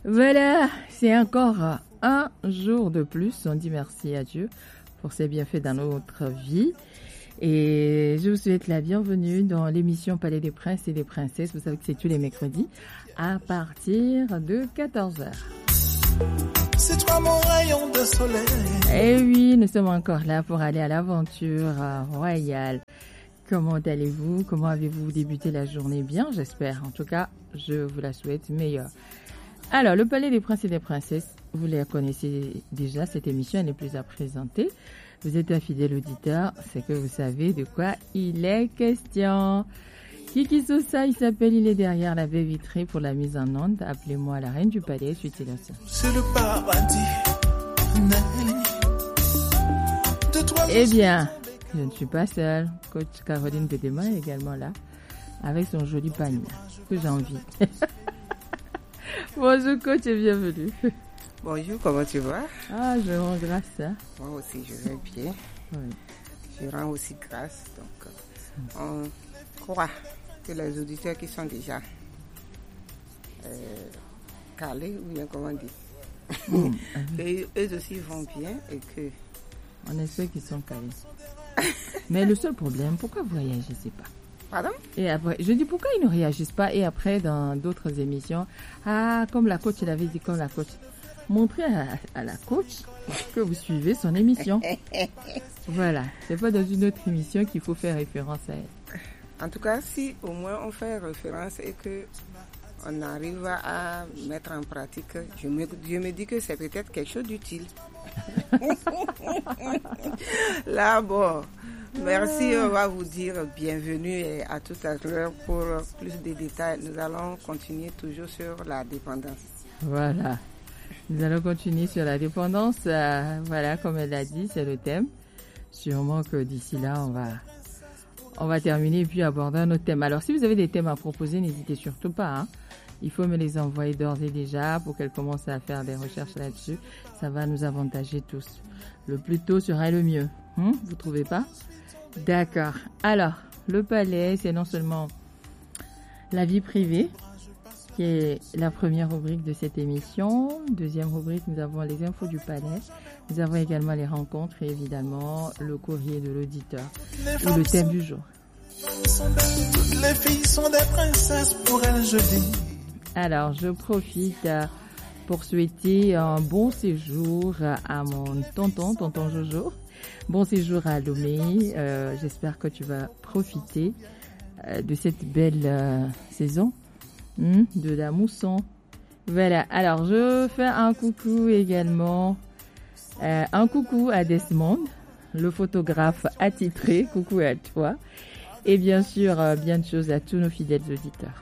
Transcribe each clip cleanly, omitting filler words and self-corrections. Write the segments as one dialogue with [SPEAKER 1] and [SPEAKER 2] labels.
[SPEAKER 1] Voilà, c'est encore un jour de plus. On dit merci à Dieu pour ses bienfaits dans notre vie. Et je vous souhaite la bienvenue dans l'émission Palais des Princes et des Princesses. Vous savez que c'est tous les mercredis à partir de 14h.
[SPEAKER 2] C'est toi mon rayon de soleil.
[SPEAKER 1] Et oui, nous sommes encore là pour aller à l'aventure royale. Comment allez-vous? Comment avez-vous débuté la journée? Bien, j'espère. En tout cas, je vous la souhaite meilleure. Alors, le Palais des Princes et des Princesses, vous la connaissez déjà, cette émission, elle n'est plus à présenter. Vous êtes un fidèle auditeur, c'est que vous savez de quoi il est question. Kiki Sosa, il s'appelle, il est derrière la baie vitrée pour la mise en onde. Appelez-moi la reine du palais, suite et
[SPEAKER 2] c'est le paradis.
[SPEAKER 1] Eh bien, je ne suis pas seule. Coach Caroline Bedema est également là, avec son joli panier que j'ai envie. Bonjour coach et bienvenue.
[SPEAKER 3] Bonjour, comment tu vas?
[SPEAKER 1] Ah, je rends grâce. Hein?
[SPEAKER 3] Moi aussi, je vais bien.
[SPEAKER 1] Oui.
[SPEAKER 3] Je rends aussi grâce. Donc, on croit que les auditeurs qui sont déjà calés, ou bien comment dire, et eux aussi vont bien et que...
[SPEAKER 1] On espère qu'ils sont calés. Mais le seul problème, pourquoi vous ne réagissez pas?
[SPEAKER 3] Pardon?
[SPEAKER 1] Et après, je dis pourquoi ils ne réagissent pas et après dans d'autres émissions, comme la coach l'avait dit, comme la coach. Montrez à la coach que vous suivez son émission. Voilà, c'est pas dans une autre émission qu'il faut faire référence à elle.
[SPEAKER 3] En tout cas, si au moins on fait référence et que on arrive à mettre en pratique, je me dis que c'est peut-être quelque chose d'utile. Là, bon, merci, on va vous dire bienvenue et à tout à l'heure pour plus de détails. Nous allons continuer toujours sur la dépendance.
[SPEAKER 1] Voilà. Nous allons continuer sur la dépendance. Voilà, comme elle l'a dit, c'est le thème. Sûrement que d'ici là, on va terminer et puis aborder un autre thème. Alors, si vous avez des thèmes à proposer, n'hésitez surtout pas. Hein. Il faut me les envoyer d'ores et déjà pour qu'elle commence à faire des recherches là-dessus. Ça va nous avantager tous. Le plus tôt sera le mieux. Vous trouvez pas? D'accord. Alors, le palais, c'est non seulement la vie privée, qui est la première rubrique de cette émission. Deuxième rubrique, nous avons les infos du palais. Nous avons également les rencontres et évidemment le courrier de l'auditeur ou le thème du jour.
[SPEAKER 2] Toutes les filles sont des princesses pour elles, je dis.
[SPEAKER 1] Alors, je profite pour souhaiter un bon séjour à mon tonton Jojo. Bon séjour à Lomé. J'espère que tu vas profiter de cette belle saison. De la mousson. Voilà. Alors, je fais un coucou également. Un coucou à Desmond, le photographe attitré. Coucou à toi. Et bien sûr, bien de choses à tous nos fidèles auditeurs.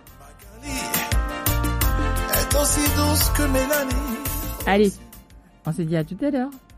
[SPEAKER 2] Est aussi douce que Mélanie.
[SPEAKER 1] Allez, on se dit à tout à l'heure.